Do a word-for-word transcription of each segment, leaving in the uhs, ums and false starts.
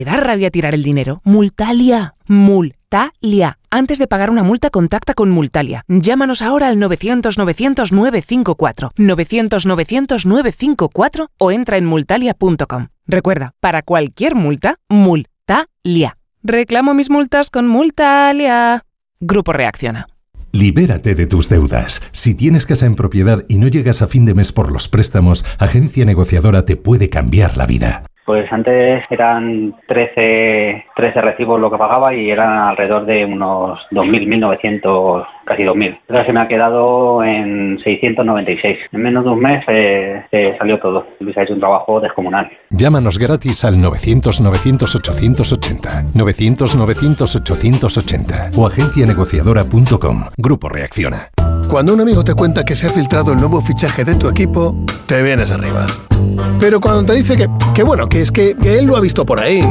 ¿Te da rabia tirar el dinero? Multalia. Multalia. Antes de pagar una multa, contacta con Multalia. Llámanos ahora al novecientos novecientos nueve cinco cuatro, novecientos novecientos nueve cinco cuatro o entra en multalia punto com. Recuerda, para cualquier multa, Multalia. Reclamo mis multas con Multalia. Grupo Reacciona. Libérate de tus deudas. Si tienes casa en propiedad y no llegas a fin de mes por los préstamos, Agencia Negociadora te puede cambiar la vida. Pues antes eran trece, trece recibos lo que pagaba y eran alrededor de unos dos mil, mil novecientos, casi dos mil. Ahora se me ha quedado en seiscientos noventa y seis. En menos de un mes eh, se salió todo. Luis ha hecho un trabajo descomunal. Llámanos gratis al novecientos novecientos ochocientos ochenta, novecientos novecientos ochocientos ochenta o agencia negociadora punto com. Grupo Reacciona. Cuando un amigo te cuenta que se ha filtrado el nuevo fichaje de tu equipo, te vienes arriba. Pero cuando te dice que, que bueno, que es que, que él lo ha visto por ahí.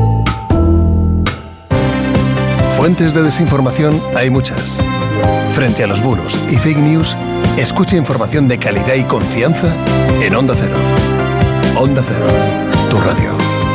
Fuentes de desinformación hay muchas. Frente a los bulos y fake news, escucha información de calidad y confianza en Onda Cero. Onda Cero, tu radio.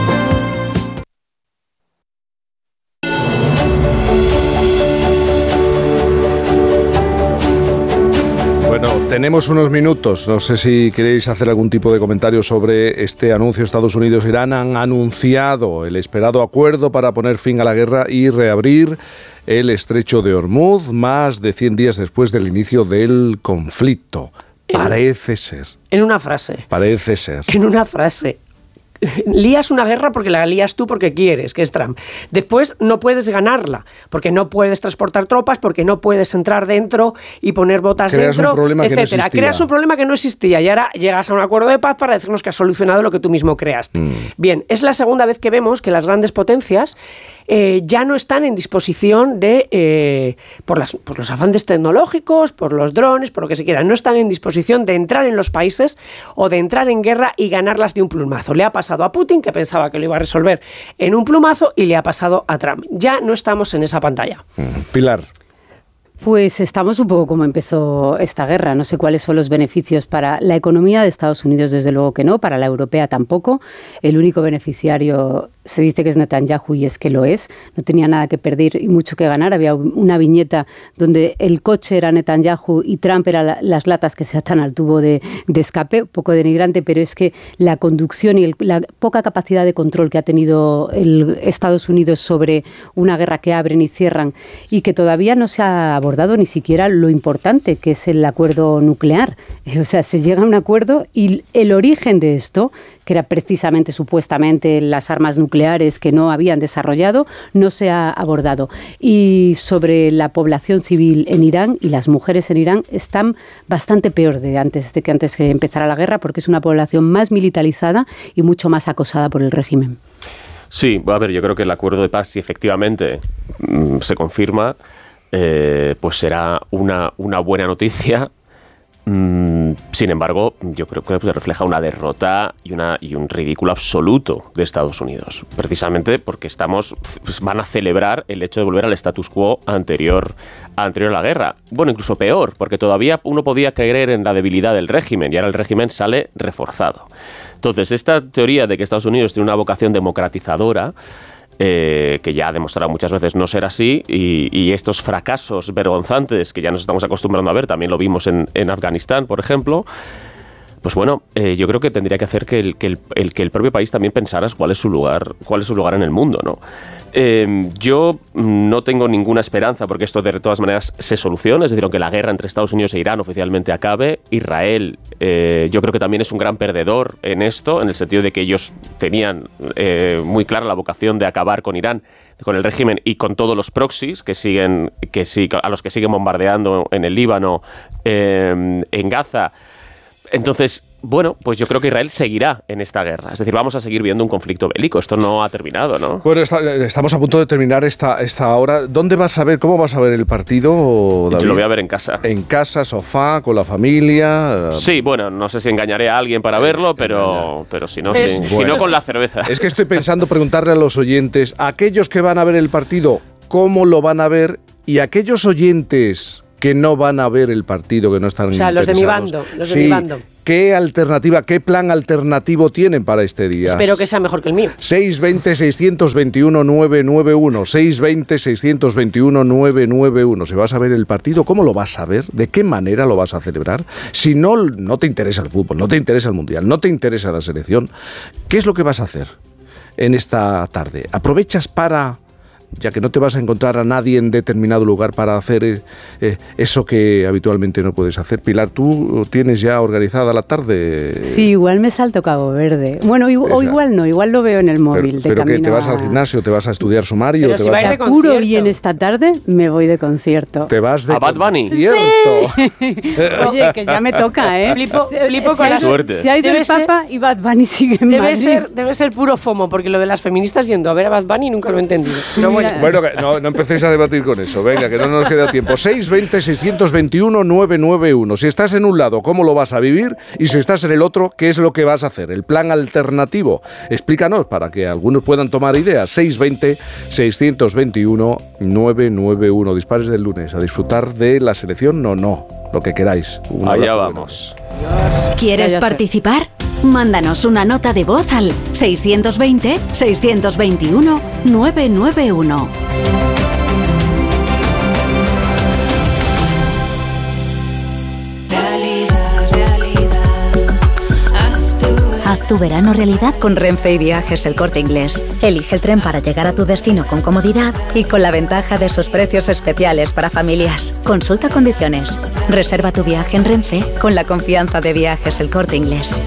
Bueno, tenemos unos minutos. No sé si queréis hacer algún tipo de comentario sobre este anuncio. Estados Unidos e Irán han anunciado el esperado acuerdo para poner fin a la guerra y reabrir el estrecho de Hormuz más de cien días después del inicio del conflicto. Parece ser. En una frase. Parece ser. En una frase. Lías una guerra porque la lías tú porque quieres, que es Trump. Después no puedes ganarla, porque no puedes transportar tropas, porque no puedes entrar dentro y poner botas Creas dentro, un problema etcétera. Que no existía. Creas un problema que no existía y ahora llegas a un acuerdo de paz para decirnos que has solucionado lo que tú mismo creaste. Mm. Bien, es la segunda vez que vemos que las grandes potencias eh, ya no están en disposición de, eh, por, las, por los avances tecnológicos, por los drones, por lo que se quiera, no están en disposición de entrar en los países o de entrar en guerra y ganarlas de un plumazo. Le ha pasado a Putin, que pensaba que lo iba a resolver en un plumazo, y le ha pasado a Trump. Ya no estamos en esa pantalla. Pilar. Pues estamos un poco como empezó esta guerra. No sé cuáles son los beneficios para la economía de Estados Unidos, desde luego que no, para la europea tampoco. El único beneficiario se dice que es Netanyahu y es que lo es. No tenía nada que perder y mucho que ganar. Había una viñeta donde el coche era Netanyahu y Trump era la, las latas que se atan al tubo de, de escape. Un poco denigrante, pero es que la conducción y el, la poca capacidad de control que ha tenido el Estados Unidos sobre una guerra que abren y cierran y que todavía no se ha abordado ni siquiera lo importante que es el acuerdo nuclear. O sea, se llega a un acuerdo y el origen de esto, que era precisamente supuestamente las armas nucleares que no habían desarrollado, no se ha abordado. Y sobre la población civil en Irán y las mujeres en Irán están bastante peor de antes de que antes que empezara la guerra, porque es una población más militarizada y mucho más acosada por el régimen. Sí, a ver, yo creo que el acuerdo de paz, si efectivamente mmm, se confirma, Eh, pues será una, una buena noticia. Mm, sin embargo, yo creo que refleja una derrota y, una, y un ridículo absoluto de Estados Unidos, precisamente porque estamos, pues van a celebrar el hecho de volver al status quo anterior, anterior a la guerra. Bueno, incluso peor, porque todavía uno podía creer en la debilidad del régimen y ahora el régimen sale reforzado. Entonces, esta teoría de que Estados Unidos tiene una vocación democratizadora, Eh, que ya ha demostrado muchas veces no ser así, y, y estos fracasos vergonzantes que ya nos estamos acostumbrando a ver, también lo vimos en, en Afganistán, por ejemplo, pues bueno, eh, yo creo que tendría que hacer que el, que, el, el, que el propio país también pensara cuál es su lugar, cuál es su lugar en el mundo, ¿no? Eh, yo no tengo ninguna esperanza porque esto de todas maneras se solucione, es decir, aunque la guerra entre Estados Unidos e Irán oficialmente acabe, Israel eh, yo creo que también es un gran perdedor en esto, en el sentido de que ellos tenían eh, muy clara la vocación de acabar con Irán, con el régimen y con todos los proxies que siguen, que sí, a los que siguen bombardeando en el Líbano, eh, en Gaza. Entonces, bueno, pues yo creo que Israel seguirá en esta guerra. Es decir, vamos a seguir viendo un conflicto bélico. Esto no ha terminado, ¿no? Bueno, está, estamos a punto de terminar esta, esta hora. ¿Dónde vas a ver, cómo vas a ver el partido, David? Yo lo voy a ver en casa. ¿En casa, sofá, con la familia? Sí, bueno, no sé si engañaré a alguien para verlo, pero, pero si no, Es, si, bueno. si no con la cerveza. Es que estoy pensando preguntarle a los oyentes, aquellos que van a ver el partido, ¿cómo lo van a ver? Y aquellos oyentes que no van a ver el partido, que no están interesados. O sea, los de mi bando, los sí. de mi bando. ¿Qué alternativa, qué plan alternativo tienen para este día? Espero que sea mejor que el mío. seis veinte, seiscientos veintiuno, novecientos noventa y uno, seis veinte, seiscientos veintiuno, novecientos noventa y uno. ¿Se vas a ver el partido? ¿Cómo lo vas a ver? ¿De qué manera lo vas a celebrar? Si no, no te interesa el fútbol, no te interesa el Mundial, no te interesa la selección, ¿qué es lo que vas a hacer en esta tarde? ¿Aprovechas para, ya que no te vas a encontrar a nadie en determinado lugar, para hacer eh, eh, eso que habitualmente no puedes hacer? Pilar, ¿tú tienes ya organizada la tarde? Sí, igual me salto Cabo Verde. Bueno, igual, o igual no, igual lo veo en el móvil. Pero, pero que te vas a... al gimnasio, te vas a estudiar sumario. Pero te si vas va a ir de concierto. Apuro bien esta tarde, me voy de concierto. Te vas de ¿A Bad Bunny? Sí. Oye, que ya me toca, ¿eh? Flipo, flipo si con la suerte. Si hay del Debe ser- Papa y Bad Bunny sigue en Debe Madrid. ser, debe ser puro FOMO, porque lo de las feministas yendo a ver a Bad Bunny nunca lo he entendido. Pero bueno. Mira. Bueno, que no, no empecéis a debatir con eso, venga, que no nos queda tiempo. seis veinte, seiscientos veintiuno, novecientos noventa y uno. Si estás en un lado, ¿cómo lo vas a vivir? Y si estás en el otro, ¿qué es lo que vas a hacer? El plan alternativo. Explícanos para que algunos puedan tomar ideas. seis veinte, seiscientos veintiuno, novecientos noventa y uno. Dispares del lunes. A disfrutar de la selección, no, no. Lo que queráis. Un Allá abrazo. vamos. ¿Quieres Ya, ya sé. participar? Mándanos una nota de voz al seiscientos veinte, seiscientos veintiuno, novecientos noventa y uno. Haz tu verano realidad con Renfe y Viajes El Corte Inglés. Elige el tren para llegar a tu destino con comodidad y con la ventaja de sus precios especiales para familias. Consulta condiciones. Reserva tu viaje en Renfe con la confianza de Viajes El Corte Inglés.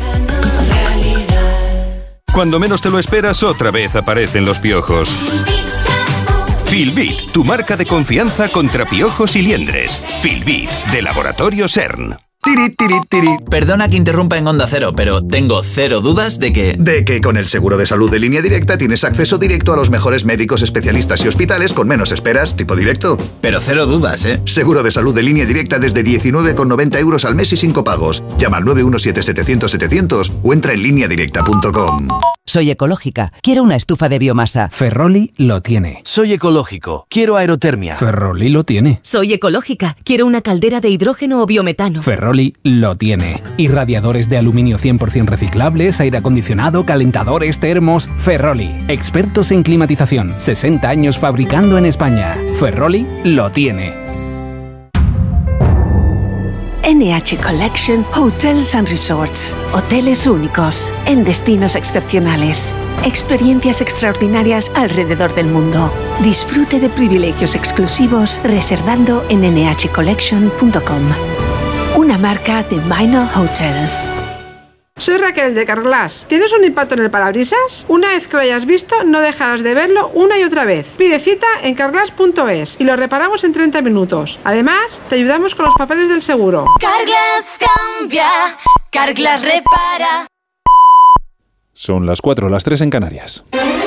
Cuando menos te lo esperas, otra vez aparecen los piojos. Filbit, tu marca de confianza contra piojos y liendres. Filbit, de Laboratorio CERN. Tiri, tiri, tiri. Perdona que interrumpa en Onda Cero, pero tengo cero dudas de que... De que con el seguro de salud de Línea Directa tienes acceso directo a los mejores médicos, especialistas y hospitales con menos esperas, tipo directo. Pero cero dudas, ¿eh? Seguro de salud de Línea Directa desde diecinueve con noventa euros al mes y sin copagos. Llama al nueve uno siete, setecientos, setecientos o entra en línea directa punto com. Soy ecológica. Quiero una estufa de biomasa. Ferroli lo tiene. Soy ecológico. Quiero aerotermia. Ferroli lo tiene. Soy ecológica. Quiero una caldera de hidrógeno o biometano. Ferroli lo tiene. Irradiadores de aluminio cien por ciento reciclables, aire acondicionado, calentadores, termos. Ferroli. Expertos en climatización. sesenta años fabricando en España. Ferroli lo tiene. N H Collection Hotels and Resorts. Hoteles únicos, en destinos excepcionales. Experiencias extraordinarias alrededor del mundo. Disfrute de privilegios exclusivos reservando en ene hache collection punto com. Una marca de Minor Hotels. Soy Raquel de Carglass. ¿Tienes un impacto en el parabrisas? Una vez que lo hayas visto, no dejarás de verlo una y otra vez. Pide cita en carglass punto es y lo reparamos en treinta minutos. Además, te ayudamos con los papeles del seguro. Carglass cambia, Carglass repara. Son las cuatro, las tres en Canarias.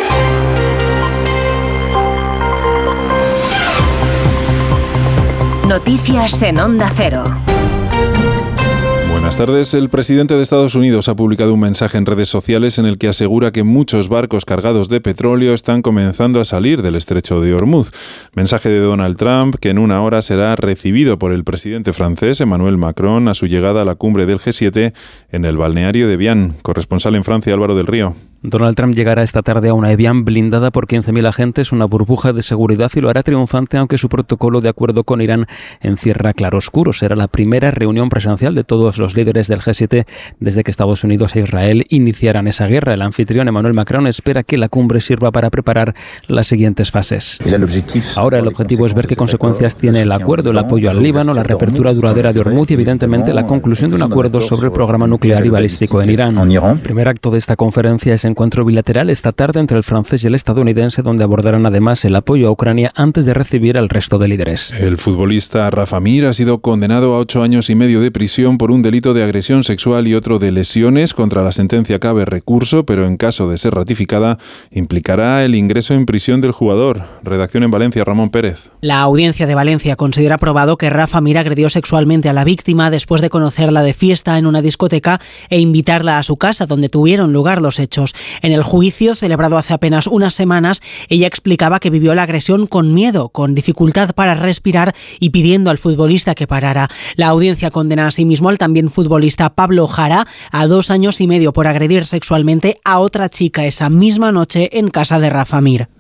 Noticias en Onda Cero. Buenas tardes. El presidente de Estados Unidos ha publicado un mensaje en redes sociales en el que asegura que muchos barcos cargados de petróleo están comenzando a salir del estrecho de Hormuz. Mensaje de Donald Trump que en una hora será recibido por el presidente francés Emmanuel Macron a su llegada a la cumbre del G siete en el balneario de Evian. Corresponsal en Francia, Álvaro del Río. Donald Trump llegará esta tarde a una Evian blindada por quince mil agentes, una burbuja de seguridad, y lo hará triunfante, aunque su protocolo de acuerdo con Irán encierra claroscuros. Será la primera reunión presencial de todos los líderes del G siete desde que Estados Unidos e Israel iniciaran esa guerra. El anfitrión Emmanuel Macron espera que la cumbre sirva para preparar las siguientes fases. Ahora el objetivo es ver qué consecuencias tiene el acuerdo, el apoyo al Líbano, la reapertura duradera de Hormuz y evidentemente la conclusión de un acuerdo sobre el programa nuclear y balístico en Irán. El primer acto de esta conferencia es encuentro bilateral esta tarde entre el francés y el estadounidense, donde abordarán además el apoyo a Ucrania antes de recibir al resto de líderes. El futbolista Rafa Mir ha sido condenado a ocho años y medio de prisión por un delito de agresión sexual y otro de lesiones. Contra la sentencia cabe recurso, pero en caso de ser ratificada implicará el ingreso en prisión del jugador. Redacción en Valencia, Ramón Pérez. La audiencia de Valencia considera probado que Rafa Mir agredió sexualmente a la víctima después de conocerla de fiesta en una discoteca e invitarla a su casa, donde tuvieron lugar los hechos. En el juicio, celebrado hace apenas unas semanas, ella explicaba que vivió la agresión con miedo, con dificultad para respirar y pidiendo al futbolista que parara. La audiencia condena asimismo al también futbolista Pablo Jara a dos años y medio por agredir sexualmente a otra chica esa misma noche en casa de Rafa Mir.